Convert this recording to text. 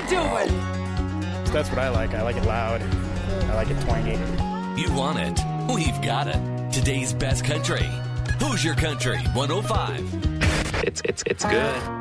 doing? That's what I like. I like it loud. I like it twangy. You want it? We've got it. Today's best country. Hoosier Country 105. It's good.